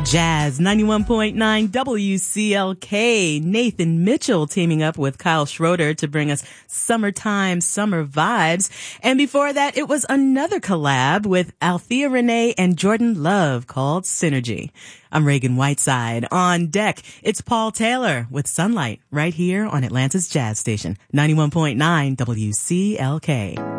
Jazz 91.9 WCLK. Nathan Mitchell teaming up with Kyle Schroeder to bring us Summertime Summer Vibes. And before that, it was another collab with Althea Renee and Jordan Love called Synergy. I'm Reagan Whiteside. On deck, it's Paul Taylor with Sunlight right here on Atlanta's Jazz Station, 91.9 WCLK.